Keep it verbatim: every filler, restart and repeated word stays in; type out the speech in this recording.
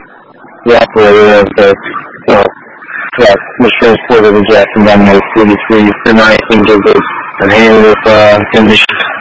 the operator of the, well, truck was transported to Jackson Domino forty-three tonight into the, and handled with, uh, conditions.